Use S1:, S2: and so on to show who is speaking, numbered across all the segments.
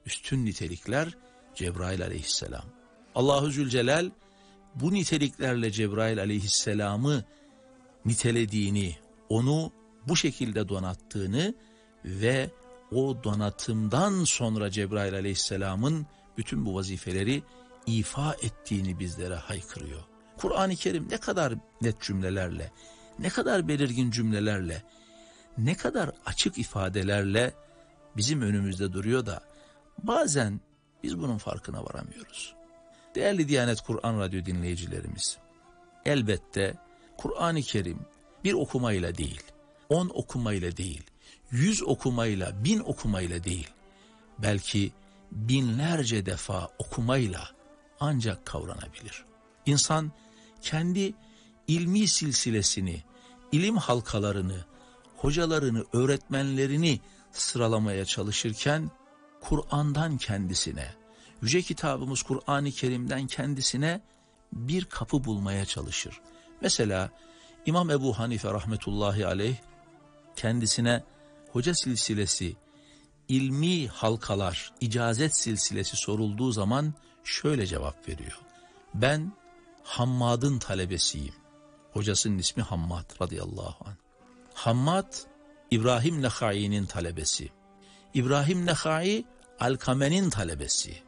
S1: üstün nitelikler Cebrail aleyhisselam. Allahu Zülcelal bu niteliklerle Cebrail aleyhisselamı nitelediğini, onu bu şekilde donattığını ve o donatımdan sonra Cebrail aleyhisselamın bütün bu vazifeleri ifa ettiğini bizlere haykırıyor. Kur'an-ı Kerim ne kadar net cümlelerle, ne kadar belirgin cümlelerle, ne kadar açık ifadelerle bizim önümüzde duruyor da bazen biz bunun farkına varamıyoruz. Değerli Diyanet Kur'an Radyo dinleyicilerimiz, elbette Kur'an-ı Kerim bir okumayla değil, 10 okumayla değil, 100 okumayla, 1000 okumayla değil, belki binlerce defa okumayla ancak kavranabilir. İnsan kendi ilmi silsilesini, ilim halkalarını, hocalarını, öğretmenlerini sıralamaya çalışırken Kur'an'dan kendisine, yüce kitabımız Kur'an-ı Kerim'den kendisine bir kapı bulmaya çalışır. Mesela İmam Ebu Hanife rahmetullahi aleyh kendisine hoca silsilesi, ilmi halkalar, icazet silsilesi sorulduğu zaman şöyle cevap veriyor. Ben Hammad'ın talebesiyim. Hocasının ismi Hammad radıyallahu anh. Hammad İbrahim Nehai'nin talebesi. İbrahim Nehai Alkame'nin talebesi.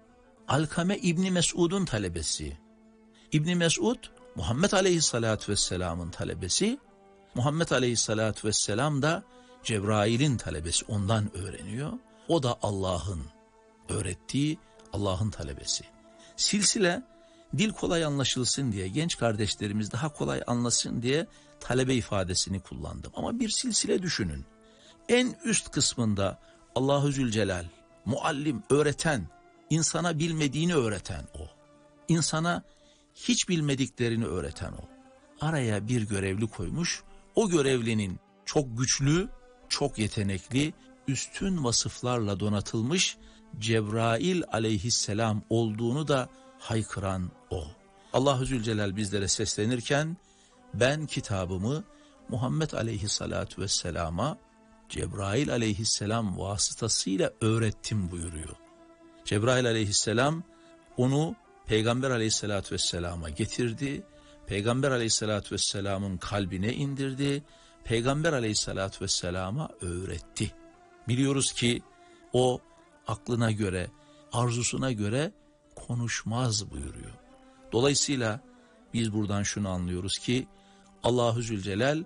S1: Alkame İbni Mesud'un talebesi. İbni Mesud Muhammed Aleyhisselatü Vesselam'ın talebesi. Muhammed Aleyhisselatü Vesselam da Cebrail'in talebesi, ondan öğreniyor. O da Allah'ın öğrettiği, Allah'ın talebesi. Silsile dil kolay anlaşılsın diye, genç kardeşlerimiz daha kolay anlasın diye talebe ifadesini kullandım. Ama bir silsile düşünün. En üst kısmında Allahu Zülcelal, muallim, öğreten, insana bilmediğini öğreten o. İnsana hiç bilmediklerini öğreten o. Araya bir görevli koymuş. O görevlinin çok güçlü, çok yetenekli, üstün vasıflarla donatılmış Cebrail aleyhisselam olduğunu da haykıran o. Allahu Zülcelal bizlere seslenirken ben kitabımı Muhammed aleyhissalatu vesselama Cebrail aleyhisselam vasıtasıyla öğrettim buyuruyor. Cebrail aleyhisselam onu Peygamber aleyhissalatu vesselama getirdi. Peygamber aleyhissalatu vesselamın kalbine indirdi. Peygamber aleyhissalatu vesselama öğretti. Biliyoruz ki o aklına göre, arzusuna göre konuşmaz buyuruyor. Dolayısıyla biz buradan şunu anlıyoruz ki Allahu Zülcelal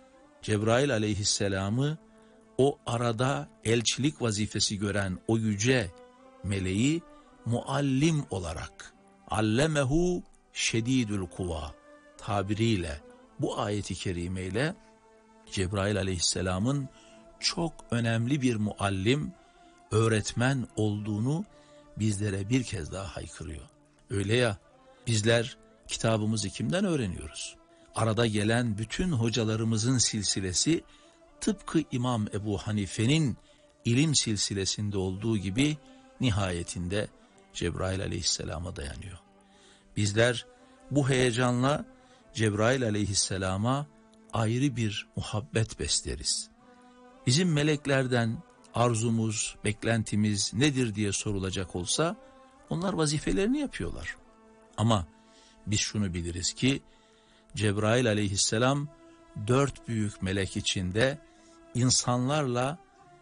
S1: Cebrail aleyhisselamı o arada elçilik vazifesi gören o yüce meleği muallim olarak allemehu şedidül kuva tabiriyle bu ayeti kerimeyle Cebrail aleyhisselamın çok önemli bir muallim, öğretmen olduğunu bizlere bir kez daha haykırıyor. Öyle ya, bizler kitabımızı kimden öğreniyoruz? Arada gelen bütün hocalarımızın silsilesi tıpkı İmam Ebu Hanife'nin ilim silsilesinde olduğu gibi nihayetinde Cebrail aleyhisselama dayanıyor. Bizler bu heyecanla Cebrail aleyhisselama ayrı bir muhabbet besleriz. Bizim meleklerden arzumuz, beklentimiz nedir diye sorulacak olsa onlar vazifelerini yapıyorlar. Ama biz şunu biliriz ki Cebrail aleyhisselam 4 büyük melek içinde insanlarla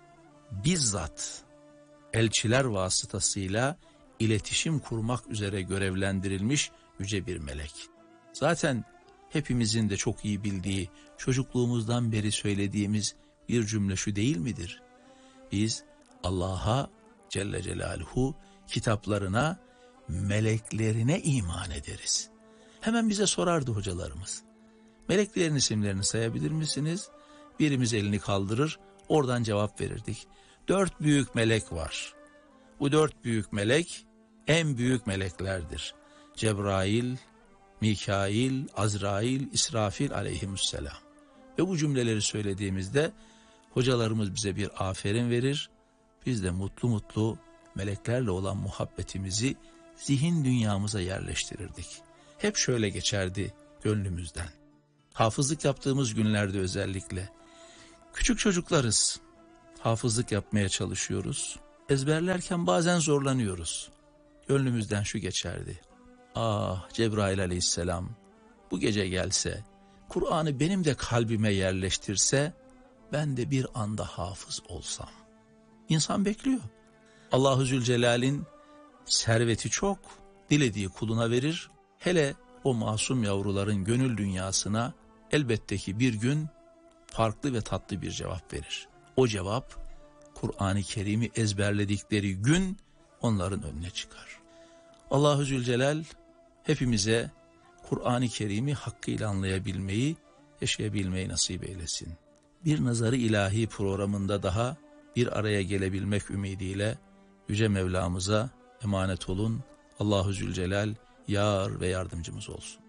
S1: bizzat elçiler vasıtasıyla iletişim kurmak üzere görevlendirilmiş yüce bir melek. Zaten hepimizin de çok iyi bildiği, çocukluğumuzdan beri söylediğimiz bir cümle şu değil midir? Biz Allah'a Celle Celaluhu kitaplarına, meleklerine iman ederiz. Hemen bize sorardı hocalarımız. Meleklerin isimlerini sayabilir misiniz? Birimiz elini kaldırır, oradan cevap verirdik. 4 büyük melek var. Bu 4 büyük melek en büyük meleklerdir. Cebrail, Mikail, Azrail, İsrafil aleyhisselam. Ve bu cümleleri söylediğimizde hocalarımız bize bir aferin verir. Biz de mutlu mutlu meleklerle olan muhabbetimizi zihin dünyamıza yerleştirirdik. Hep şöyle geçerdi gönlümüzden. Hafızlık yaptığımız günlerde özellikle. Küçük çocuklarız. Hafızlık yapmaya çalışıyoruz. ezberlerken bazen zorlanıyoruz. Gönlümüzden şu geçerdi: ah, Cebrail aleyhisselam bu gece gelse, Kur'an'ı benim de kalbime yerleştirse, ben de bir anda hafız olsam. İnsan bekliyor. Allahu Zülcelal'in serveti çok, dilediği kuluna verir. Hele o masum yavruların gönül dünyasına elbette ki bir gün farklı ve tatlı bir cevap verir. O cevap, Kur'an-ı Kerim'i ezberledikleri gün onların önüne çıkar. Allahu Zülcelal hepimize Kur'an-ı Kerim'i hakkıyla anlayabilmeyi, yaşayabilmeyi nasip eylesin. Bir Nazarı İlahi programında daha bir araya gelebilmek ümidiyle Yüce Mevlamıza emanet olun. Allahu Zülcelal yar ve yardımcımız olsun.